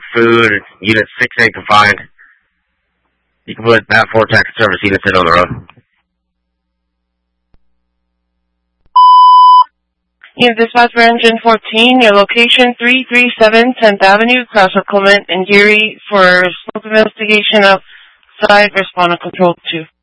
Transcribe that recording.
food, Unit 6A confined. You can put that 4 taxi service units in on the road. Unit Dispatch for Engine 14, your location 337 10th Avenue, Crossroad Clement and Geary for smoke investigation outside, respond to Control 2.